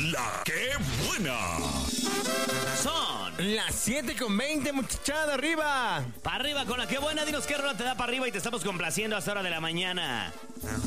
La que buena. Son las 7:20, muchachada, arriba. para arriba con la que buena. Dinos qué rola te da para arriba y te estamos complaciendo a esta hora de la mañana.